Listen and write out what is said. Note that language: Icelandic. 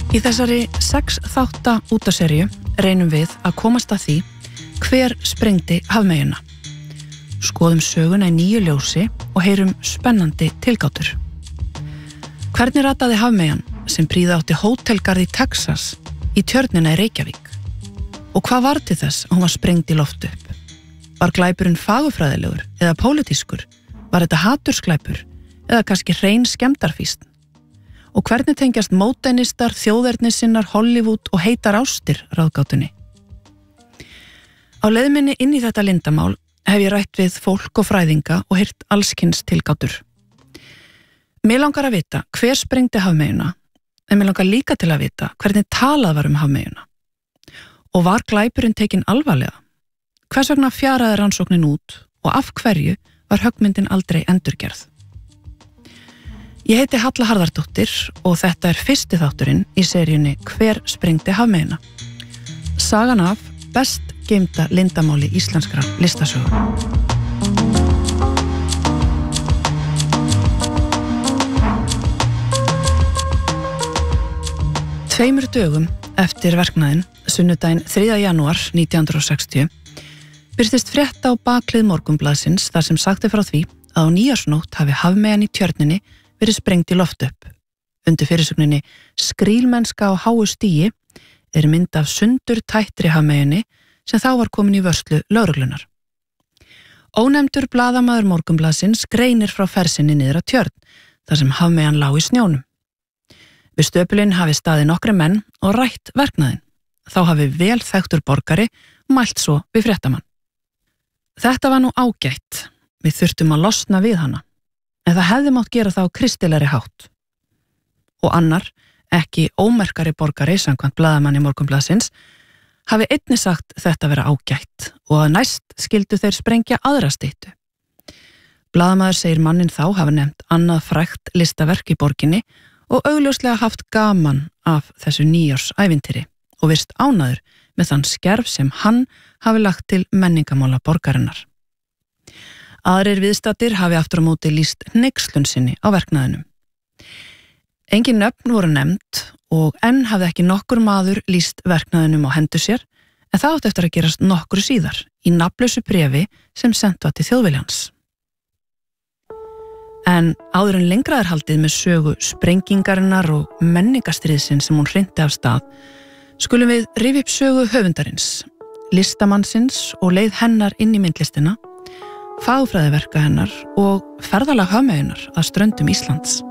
Í þessari 6 þátta útaserju reynum við að komast að því hver sprengdi hafmeyjuna. Skoðum söguna í nýju ljósi og heyrum spennandi tilgátur. Hvernig rataði hafmeyjan sem prýða átti hótelgarð í Texas í tjörnina í Reykjavík? Og hvað var til þess að hún var sprengd í loft upp? Var glæpurinn fagurfræðilegur eða pólitískur? Var þetta hatursglæpur eða kannski hrein skemmdarfýsn? Og hvernig tengjast módernistar, þjóðernissinnar, Hollywood og heitar ástir ráðgátunni? Á leið minni inn í þetta lindamál hef ég rætt við fólk og fræðinga og heyrt allskyns tilgátur. Mér langar að vita hver sprengdi hafmeyjuna, en mér langar líka til að vita hvernig talað var hafmeyjuna. Og var glæpurinn tekinn alvarlega? Hvers vegna fjaraði rannsóknin út og af hverju var höggmyndin aldrei endurgerð? Ég heiti Halla Harðardóttir og þetta fyrsti þátturinn í seríunni Hver sprengdi hafmeyjuna? Sagan af best geymda lindamáli íslenskra listasögu. Tveimur dögum eftir verknaðinn, sunnudaginn 3. janúar 1960, birtist frétt á baklið Morgunblaðsins þar sem sagt frá því að á nýjársnótt hafi hafmeyjan í tjörninni verið sprengd í loft upp. Undir fyrirsögninni Skrílmennska á háu stigi mynd af sundur tættri hafmeyjunni sem þá var komin í vörslu lögreglunar. Ónefndur blaðamaður Morgunblaðsins greinir frá fersinni niður að tjörn þar sem hafmeyjan lá í snjónum. Við stöpulinn hafi staðið nokkri menn og rætt verknaðinn. Þá hafi vel þekktur borgari mælt svo við fréttamann. Þetta var nú ágætt. Við þurftum að losna við hana. En það hefði mátt gera það á kristilegri hátt. Og annar, ekki ómerkari borgari samkvæmt blaðamanni Morgunblaðsins, hafi einnig sagt þetta vera ágætt og að næst skildu þeir sprengja aðra styttu. Blaðamaður segir mannin þá hafa nefnt annað frægt listaverk í borginni og augljóslega haft gaman af þessu nýjársævintýri og virst ánæður með þann skerf sem hann hafi lagt til menningamála borgarinnar. Aðrir viðstaddir hafi aftur á móti lýst hneykslun sinni á verknaðinum. Engin nöfn voru nefnd og enn hafði ekki nokkur maður lýst verknaðinum á hendur sér, en það átti eftir að gerast nokkru síðar í nafnlausu bréfi sem sent var til Þjóðviljans. En áður en lengra haldið með sögu sprengingarinnar og menningastriðsins sem hún hrinti af stað, skulum við rifja upp sögu höfundarins, listamannsins og leið hennar inn í myndlistina, fagfræðiverka hennar og ferðalag hafmeyjunnar að ströndum Íslands.